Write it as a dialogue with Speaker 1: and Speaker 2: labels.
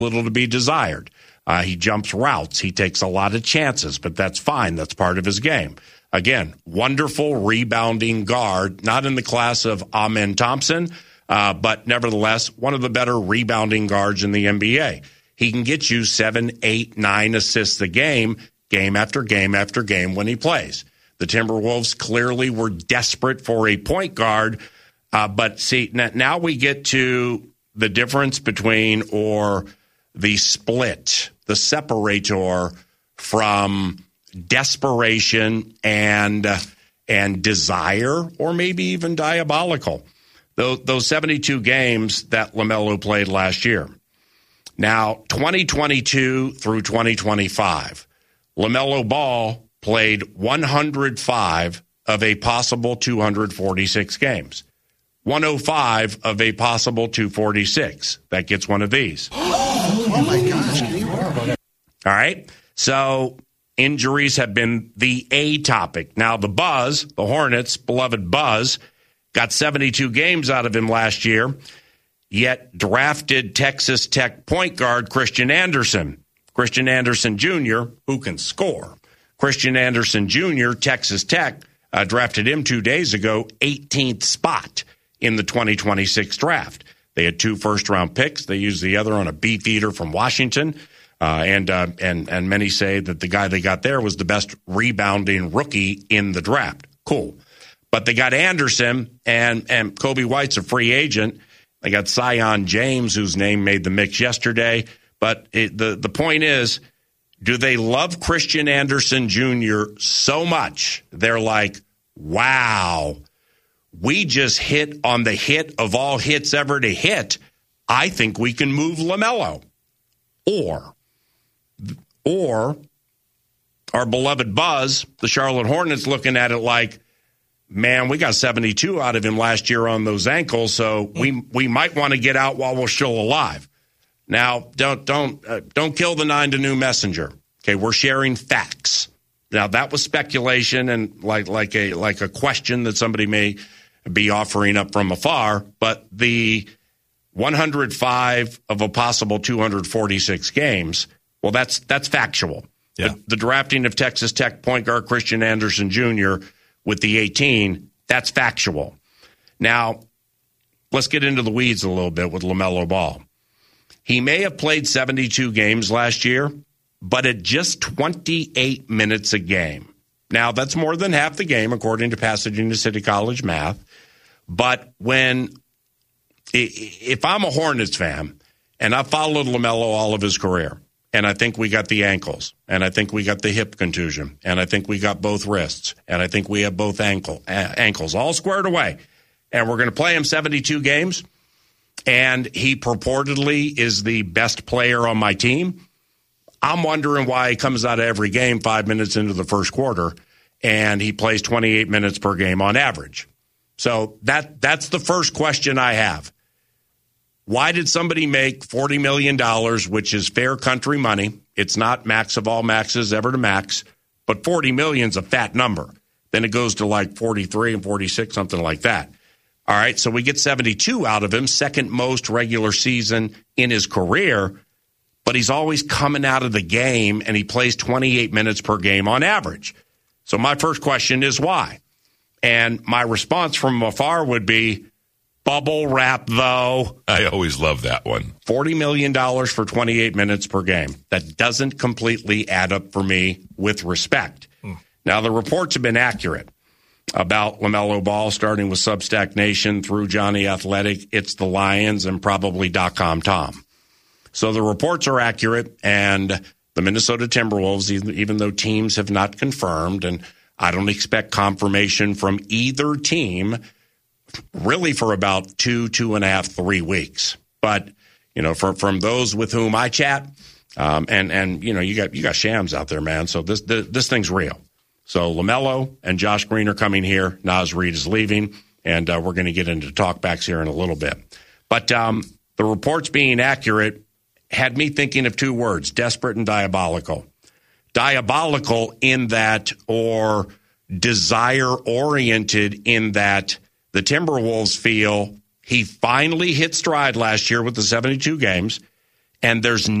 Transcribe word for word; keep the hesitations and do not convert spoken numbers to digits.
Speaker 1: little to be desired. Uh, he jumps routes. He takes a lot of chances, but that's fine. That's part of his game. Again, wonderful rebounding guard, not in the class of Amen Thompson, uh, but nevertheless, one of the better rebounding guards in the N B A. He can get you seven, eight, nine assists a game, game after game after game when he plays. The Timberwolves clearly were desperate for a point guard, uh, but see, now we get to the difference between, or the split, the separator from desperation and uh, and desire, or maybe even diabolical. Those, those seventy-two games that LaMelo played last year. Now, twenty twenty-two through twenty twenty-five, LaMelo Ball played one hundred five of a possible two hundred forty-six games. one oh five of a possible two forty-six. That gets one of these.
Speaker 2: Oh, my gosh.
Speaker 1: All right. So injuries have been the A topic. Now, the Buzz, the Hornets, beloved Buzz, got seventy-two games out of him last year, yet drafted Texas Tech point guard Christian Anderson. Christian Anderson Junior, who can score. Christian Anderson Junior, Texas Tech, uh, drafted him two days ago, eighteenth spot in the twenty twenty-six draft. They had two first-round picks. They used the other on a beefeater from Washington. Uh, and uh, and and many say that the guy they got there was the best rebounding rookie in the draft. Cool. But they got Anderson, and, and Kobe White's a free agent. They got Zion James, whose name made the mix yesterday. But it, the, the point is, do they love Christian Anderson Junior so much? They're like, wow, we just hit on the hit of all hits ever to hit. I think we can move LaMelo. Or, or our beloved Buzz, the Charlotte Hornets, looking at it like, man, we got seventy-two out of him last year on those ankles, so we we might want to get out while we're still alive. Now, don't don't uh, don't kill the nine to new messenger. Okay, we're sharing facts. Now, that was speculation and like like a like a question that somebody may be offering up from afar, but the one hundred five of a possible two hundred forty-six games, well, that's that's factual.
Speaker 3: Yeah.
Speaker 1: The, the drafting of Texas Tech point guard Christian Anderson Junior with the eighteen, that's factual. Now, let's get into the weeds a little bit with LaMelo Ball. He may have played seventy-two games last year, but at just twenty-eight minutes a game. Now, that's more than half the game, according to Pasadena City College math. But when, if I'm a Hornets fan, and I've followed LaMelo all of his career, and I think we got the ankles, and I think we got the hip contusion, and I think we got both wrists, and I think we have both ankle uh, ankles all squared away, and we're going to play him seventy-two games, and he purportedly is the best player on my team. I'm wondering why he comes out of every game five minutes into the first quarter, and he plays twenty-eight minutes per game on average. So that that's the first question I have. Why did somebody make forty million dollars, which is fair country money? It's not max of all maxes ever to max, but forty million is a fat number. Then it goes to like forty-three and forty-six, something like that. All right, so we get seventy-two out of him, second most regular season in his career, but he's always coming out of the game, and he plays twenty-eight minutes per game on average. So my first question is why? And my response from afar would be, bubble wrap, though.
Speaker 3: I always love that one.
Speaker 1: forty million dollars for twenty-eight minutes per game. That doesn't completely add up for me with respect. Hmm. Now, the reports have been accurate about LaMelo Ball, starting with Substack Nation through Johnny Athletic, It's the Lions, and probably .com Tom. So the reports are accurate, and the Minnesota Timberwolves, even though teams have not confirmed, and I don't expect confirmation from either team really for about two, two and a half, three weeks. But, you know, from from those with whom I chat, um, and, and you know, you got you got shams out there, man. So this this, this thing's real. So LaMelo and Josh Green are coming here. Naz Reid is leaving, and uh, we're going to get into talkbacks here in a little bit. But um, the reports being accurate had me thinking of two words, desperate and diabolical. Diabolical in that, or desire-oriented in that, the Timberwolves feel he finally hit stride last year with the seventy-two games, and there's